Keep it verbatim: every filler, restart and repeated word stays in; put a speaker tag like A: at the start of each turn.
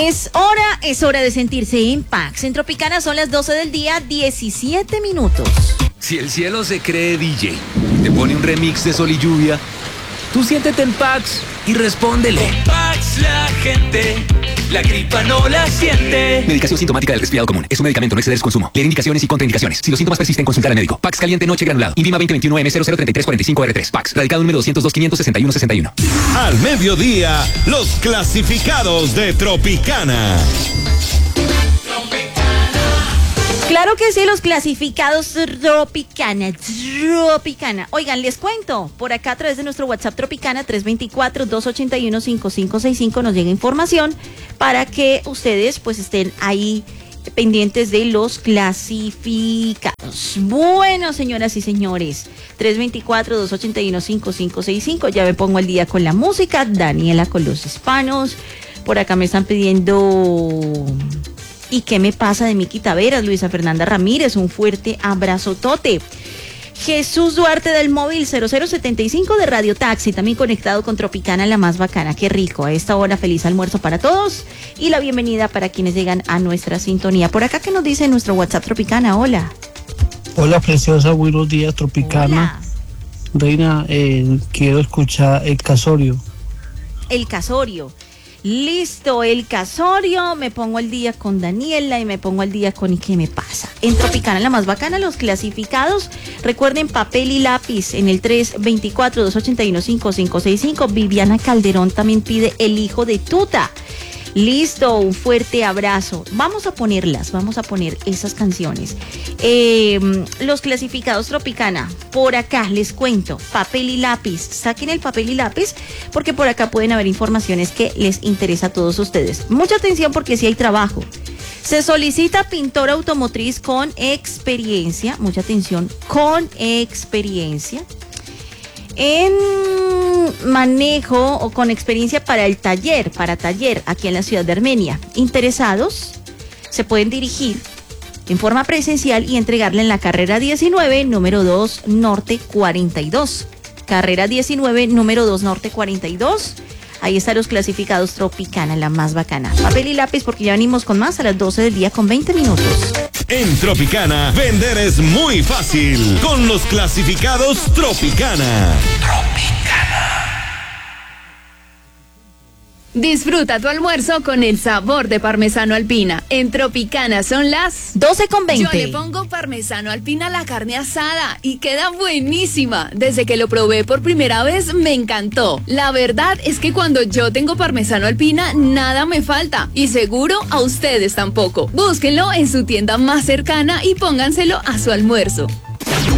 A: Es hora, es hora de sentirse en Pax. En Tropicana son las doce del día, diecisiete minutos.
B: Si el cielo se cree D J y te pone un remix de Sol y Lluvia, tú siéntete en Pax y respóndele.
C: Con Pax la gente, la gripa no la siente.
B: Medicación sintomática del resfriado común. Es un medicamento, no exceder su consumo. Leer indicaciones y contraindicaciones. Si los síntomas persisten, consultar al médico. Pax caliente noche granulado. INVIMA veinte veintiuno M cero cero tres tres cuatro cinco R tres. Pax. Radicado número doscientos dos quinientos sesenta y uno sesenta y uno.
D: Al mediodía, los clasificados de Tropicana.
A: Claro que sí, los clasificados Tropicana, Tropicana. Oigan, les cuento, por acá a través de nuestro WhatsApp Tropicana tres dos cuatro, dos ocho uno, cinco cinco seis cinco nos llega información para que ustedes pues estén ahí pendientes de los clasificados. Bueno, señoras y señores, tres dos cuatro, dos ocho uno, cinco cinco seis cinco, ya me pongo al día con la música. Daniela con los hispanos, por acá me están pidiendo... ¿Y qué me pasa de Miki Taveras? Luisa Fernanda Ramírez, un fuerte abrazotote. Jesús Duarte del móvil cero cero setenta y cinco de Radio Taxi, también conectado con Tropicana, la más bacana. Qué rico, a esta hora feliz almuerzo para todos y la bienvenida para quienes llegan a nuestra sintonía. Por acá, ¿qué nos dice nuestro WhatsApp Tropicana? Hola.
E: Hola, preciosa, buenos días, Tropicana.
A: Hola.
E: Reina, eh, quiero escuchar El Casorio.
A: El Casorio. Listo, El Casorio, me pongo al día con Daniela y me pongo al día con ¿y qué me pasa? En Tropicana, la más bacana, los clasificados. Recuerden, papel y lápiz en el tres dos cuatro, dos ocho uno, cinco cinco seis cinco. Viviana Calderón también pide El Hijo de Tuta. Listo, un fuerte abrazo. Vamos a ponerlas, vamos a poner esas canciones. Eh, los clasificados Tropicana, por acá les cuento, papel y lápiz. Saquen el papel y lápiz porque por acá pueden haber informaciones que les interesa a todos ustedes. Mucha atención porque sí hay trabajo. Se solicita pintor automotriz con experiencia, mucha atención, con experiencia. En manejo o con experiencia para el taller, para taller aquí en la ciudad de Armenia. Interesados se pueden dirigir en forma presencial y entregarle en la carrera diecinueve, número dos, norte cuarenta y dos. Carrera diecinueve, número dos, norte cuarenta y dos. Ahí están los clasificados Tropicana, la más bacana. Papel y lápiz porque ya venimos con más a las doce del día con veinte minutos.
D: En Tropicana, vender es muy fácil con los clasificados Tropicana. Tropicana.
F: Disfruta tu almuerzo con el sabor de parmesano alpina. En Tropicana son las
A: doce con veinte.
F: Yo le pongo parmesano alpina a la carne asada y queda buenísima. Desde que lo probé por primera vez me encantó. La verdad es que cuando yo tengo parmesano alpina nada me falta y seguro a ustedes tampoco. Búsquenlo en su tienda más cercana y pónganselo a su almuerzo.